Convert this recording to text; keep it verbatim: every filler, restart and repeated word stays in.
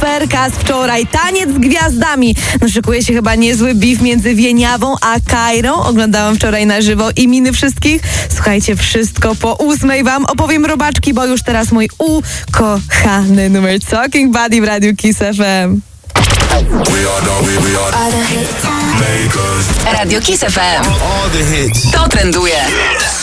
Supercast wczoraj. Taniec z gwiazdami. No szykuje się chyba niezły beef między Wieniawą a Kairą. Oglądałam wczoraj na żywo i miny wszystkich. Słuchajcie, wszystko po ósmej wam opowiem, robaczki, bo już teraz mój ukochany numer Talking Buddy w Radiu Kiss F M. Radio Kiss F M. To trenduje.